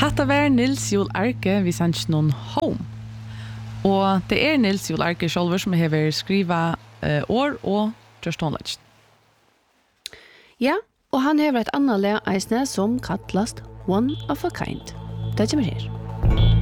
Hatta var Nils Joel Arke vi sanns någon home. Og det Nils Joel Arke själv som har skriva år og Trøstonlage. Ja, og han har et annet le eisne som kallast One of a Kind. Det kommer her.